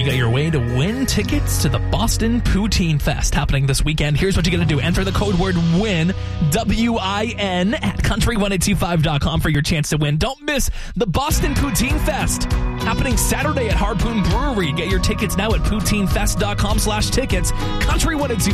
get your way to win tickets to the Boston Poutine Fest happening this weekend. Here's what you got to do. Enter the code word WIN, W-I-N, at country1025.com for your chance to win. Don't miss the Boston Poutine Fest happening Saturday at Harpoon Brewery. Get your tickets now at poutinefest.com/tickets. Country1025.